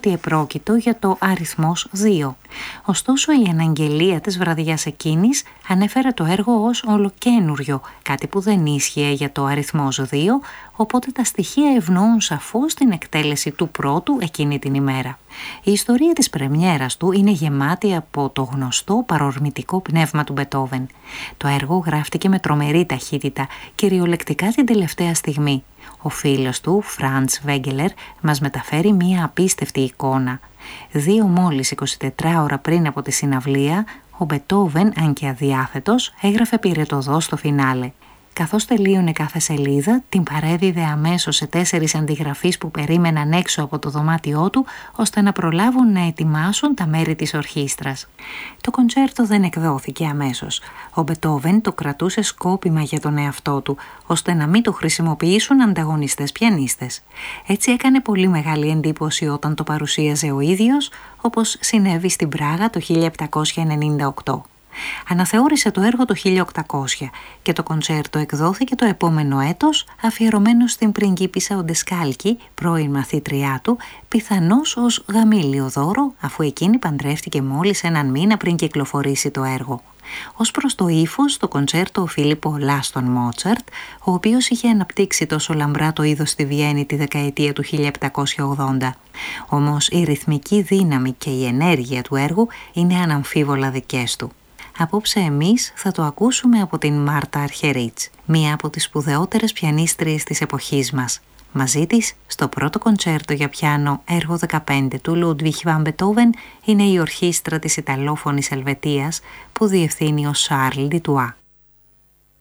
ότι επρόκειτο για το αριθμός 2. Ωστόσο, η αναγγελία της βραδιάς εκείνης ανέφερε το έργο ως ολοκαίνουριο, κάτι που δεν ίσχυε για το αριθμός 2, οπότε τα στοιχεία ευνοούν σαφώς την εκτέλεση του πρώτου εκείνη την ημέρα. Η ιστορία της πρεμιέρας του είναι γεμάτη από το γνωστό παρορμητικό πνεύμα του Μπετόβεν. Το έργο γράφτηκε με τρομερή ταχύτητα, κυριολεκτικά την τελευταία στιγμή. Ο φίλος του, Φραντς Βέγκελερ, μας μεταφέρει μία απίστευτη εικόνα. 2 μόλις 24 ώρα πριν από τη συναυλία, ο Μπετόβεν, αν και αδιάθετος, έγραφε πυρετωδώς στο φινάλε. Καθώς τελείωνε κάθε σελίδα, την παρέδιδε αμέσως σε 4 αντιγραφείς που περίμεναν έξω από το δωμάτιό του, ώστε να προλάβουν να ετοιμάσουν τα μέρη της ορχήστρας. Το κοντσέρτο δεν εκδόθηκε αμέσως. Ο Μπετόβεν το κρατούσε σκόπιμα για τον εαυτό του, ώστε να μην το χρησιμοποιήσουν ανταγωνιστές πιανίστες. Έτσι έκανε πολύ μεγάλη εντύπωση όταν το παρουσίαζε ο ίδιος, όπως συνέβη στην Πράγα το 1798. Αναθεώρησε το έργο το 1800 και το κοντσέρτο εκδόθηκε το επόμενο έτος, αφιερωμένο στην πριγκίπισσα Οντεσκάλκη, πρώην μαθήτριά του, πιθανώς ως γαμήλιο δώρο, αφού εκείνη παντρεύτηκε μόλις 1 μήνα πριν κυκλοφορήσει το έργο. Ως προς το ύφος, το κοντσέρτο οφείλει πολλά στον Μότσαρτ, ο οποίος είχε αναπτύξει τόσο λαμπρά το είδος στη Βιέννη τη δεκαετία του 1780. Όμως η ρυθμική δύναμη και η ενέργεια του έργου είναι αναμφίβολα δικές του. Απόψε εμείς θα το ακούσουμε από την Μάρτα Αρχερίτς, μία από τις σπουδαιότερες πιανίστριες της εποχής μας. Μαζί της, στο πρώτο κοντσέρτο για πιάνο έργο 15 του Λούντβιχ βαν Μπετόβεν, είναι η ορχήστρα της Ιταλόφωνης Ελβετίας που διευθύνει ο Σαρλ Ντιτουά.